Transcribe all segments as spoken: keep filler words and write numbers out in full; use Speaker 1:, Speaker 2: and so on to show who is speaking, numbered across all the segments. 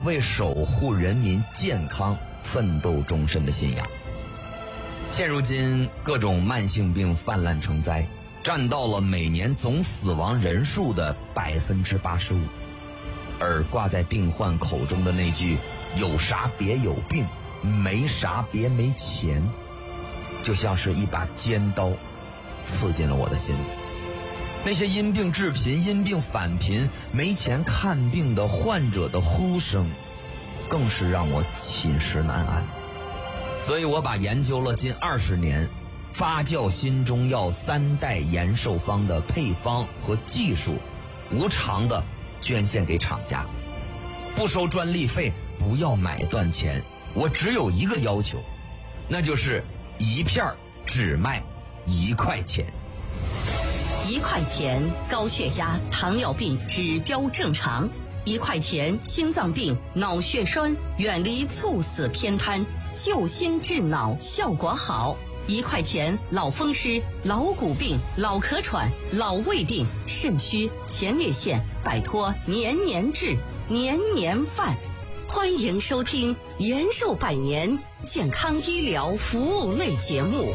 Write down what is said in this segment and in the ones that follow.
Speaker 1: 为守护人民健康奋斗终身的信仰。现如今各种慢性病泛滥成灾，占到了每年总死亡人数的百分之八十五。而挂在病患口中的那句“有啥别有病，没啥别没钱”，就像是一把尖刀，刺进了我的心里。那些因病致贫、因病返贫、没钱看病的患者的呼声，更是让我寝食难安。所以我把研究了近二十年发酵新中药三代延寿方的配方和技术，无偿的捐献给厂家，不收专利费，不要买断钱。我只有一个要求，那就是一片只卖一块钱。
Speaker 2: 一块钱高血压、糖尿病指标正常；一块钱心脏病、脑血栓远离猝死偏瘫，救心治脑效果好；一块钱老风湿、老骨病、老咳喘、老胃病、肾虚、前列腺，摆脱年年治、年年犯。欢迎收听延寿百年健康医疗服务类节目。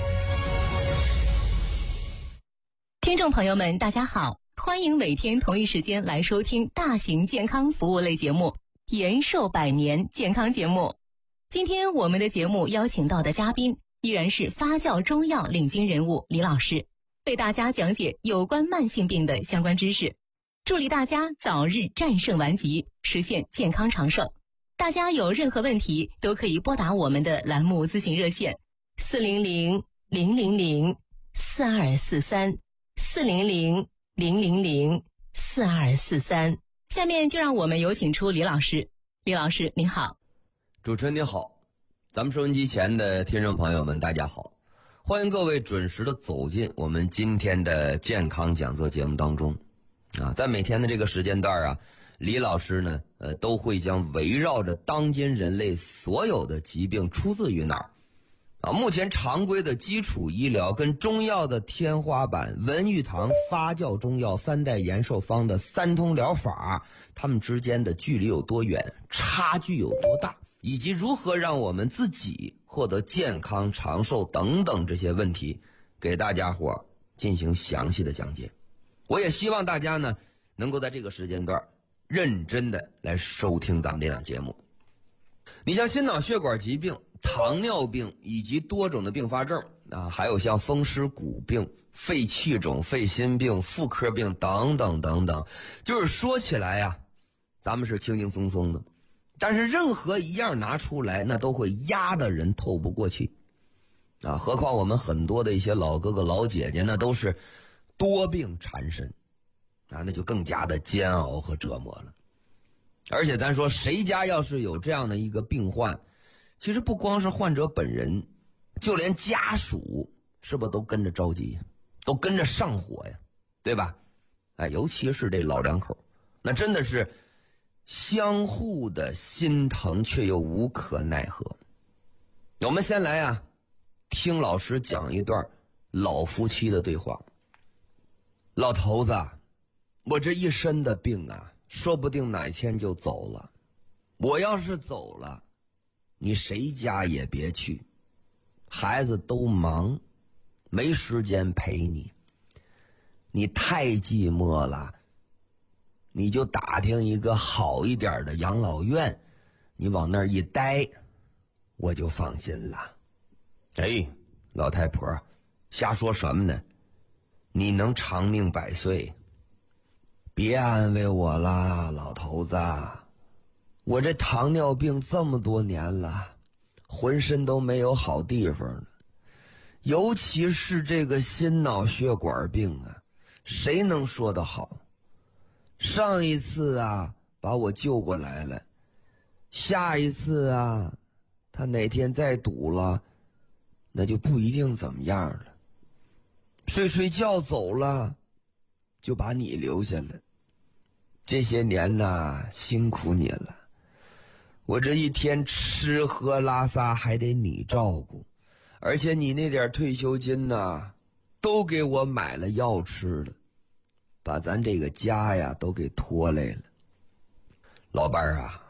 Speaker 3: 听众朋友们，大家好，欢迎每天同一时间来收听大型健康服务类节目延寿百年健康节目。今天我们的节目邀请到的嘉宾依然是发酵中药领军人物李老师，为大家讲解有关慢性病的相关知识，助力大家早日战胜顽疾，实现健康长寿。大家有任何问题都可以拨打我们的栏目咨询热线四零零零零零四二四三四零零零零零四二四三。下面就让我们有请出李老师。李老师您好。
Speaker 1: 主持人您好，咱们收音机前的听众朋友们大家好，欢迎各位准时的走进我们今天的健康讲座节目当中啊。在每天的这个时间段啊，李老师呢呃都会将围绕着当今人类所有的疾病出自于哪儿啊，目前常规的基础医疗跟中药的天花板文玉堂发酵中药三代延寿方的三通疗法，它们之间的距离有多远，差距有多大，以及如何让我们自己获得健康长寿等等这些问题，给大家伙进行详细的讲解。我也希望大家呢能够在这个时间段认真的来收听咱们这档节目。你像心脑血管疾病、糖尿病以及多种的并发症啊，还有像风湿骨病、肺气肿、肺心病、妇科病等等等等，就是说起来呀，咱们是轻轻松松的，但是任何一样拿出来，那都会压得人透不过气啊！何况我们很多的一些老哥哥老姐姐，那都是多病缠身啊，那就更加的煎熬和折磨了。而且咱说谁家要是有这样的一个病患，其实不光是患者本人，就连家属是不是都跟着着急，都跟着上火呀，对吧？哎，尤其是这老两口，那真的是相互的心疼却又无可奈何。我们先来啊听老师讲一段老夫妻的对话。老头子，我这一身的病啊，说不定哪天就走了。我要是走了，你谁家也别去，孩子都忙，没时间陪你，你太寂寞了，你就打听一个好一点的养老院，你往那儿一待，我就放心了。哎，老太婆，瞎说什么呢？你能长命百岁？别安慰我啦，老头子，我这糖尿病这么多年了，浑身都没有好地方了，尤其是这个心脑血管病啊，谁能说得好？上一次啊把我救过来了，下一次啊他哪天再堵了，那就不一定怎么样了。睡睡觉走了，就把你留下了。这些年呐，辛苦你了，我这一天吃喝拉撒还得你照顾，而且你那点退休金呐都给我买了药吃了，把咱这个家呀都给拖累了。老伴儿啊，